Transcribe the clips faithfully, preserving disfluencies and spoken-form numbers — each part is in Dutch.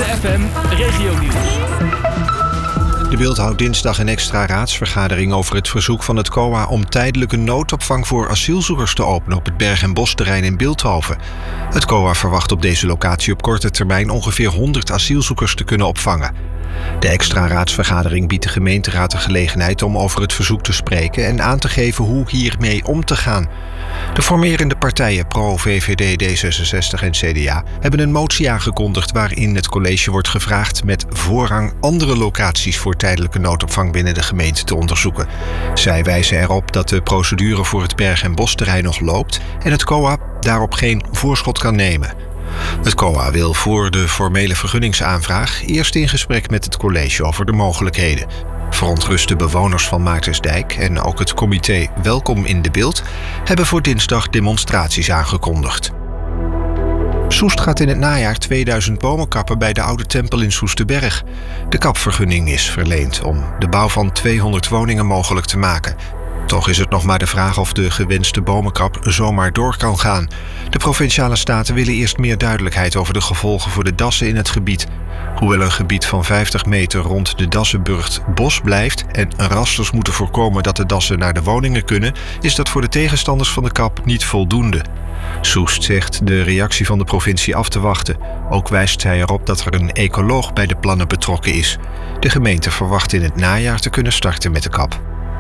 Witte F M Regionieuws. De Bilt houdt dinsdag een extra raadsvergadering over het verzoek van het C O A om tijdelijke noodopvang voor asielzoekers te openen op het Berg- en Bosterrein in Bilthoven. Het C O A verwacht op deze locatie op korte termijn ongeveer honderd asielzoekers te kunnen opvangen. De extra raadsvergadering biedt de gemeenteraad de gelegenheid om over het verzoek te spreken en aan te geven hoe hiermee om te gaan. De formerende partijen Pro, V V D, D zesenzestig en C D A hebben een motie aangekondigd waarin het college wordt gevraagd met voorrang andere locaties voor tijdelijke noodopvang binnen de gemeente te onderzoeken. Zij wijzen erop dat de procedure voor het Berg- en Bosterrein nog loopt en het C O A daarop geen voorschot kan nemen. Het C O A wil voor de formele vergunningsaanvraag eerst in gesprek met het college over de mogelijkheden. Verontruste bewoners van Maartensdijk en ook het comité Welkom in de Bilt hebben voor dinsdag demonstraties aangekondigd. Soest gaat in het najaar tweeduizend bomen kappen bij de Oude Tempel in Soesterberg. De kapvergunning is verleend om de bouw van tweehonderd woningen mogelijk te maken. Toch is het nog maar de vraag of de gewenste bomenkap zomaar door kan gaan. De Provinciale Staten willen eerst meer duidelijkheid over de gevolgen voor de dassen in het gebied. Hoewel een gebied van vijftig meter rond de Dassenburgt bos blijft en rasters moeten voorkomen dat de dassen naar de woningen kunnen, is dat voor de tegenstanders van de kap niet voldoende. Soest zegt de reactie van de provincie af te wachten. Ook wijst zij erop dat er een ecoloog bij de plannen betrokken is. De gemeente verwacht in het najaar te kunnen starten met de kap.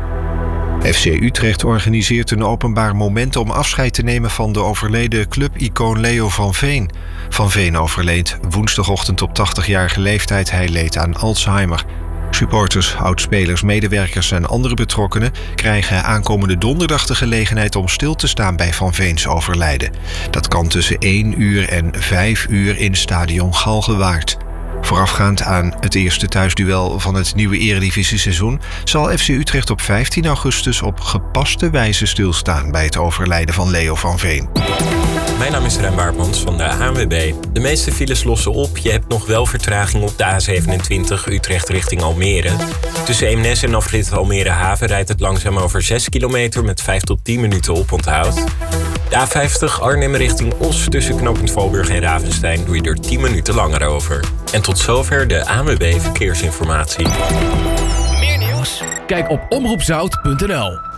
F C Utrecht organiseert een openbaar moment om afscheid te nemen van de overleden clubicoon Leo van Veen. Van Veen overleed woensdagochtend op tachtigjarige leeftijd. Hij leed aan Alzheimer. Supporters, oudspelers, medewerkers en andere betrokkenen krijgen aankomende donderdag de gelegenheid om stil te staan bij Van Veens overlijden. Dat kan tussen één uur en vijf uur in stadion Galgenwaard. Voorafgaand aan het eerste thuisduel van het nieuwe Eredivisie-seizoen zal F C Utrecht op vijftien augustus op gepaste wijze stilstaan bij het overlijden van Leo van Veen. Mijn naam is Rem Baartmans van de A N W B. De meeste files lossen op. Je hebt nog wel vertraging op de A zevenentwintig Utrecht richting Almere. Tussen Eemnes en afrit Almere Haven rijdt het langzaam over zes kilometer met vijf tot tien minuten oponthoud. De A vijftig Arnhem richting Os tussen knooppunt Valburg en Ravenstein doe je er tien minuten langer over. En tot zover de A N W B Verkeersinformatie. Meer nieuws? Kijk op omroep zout punt n l.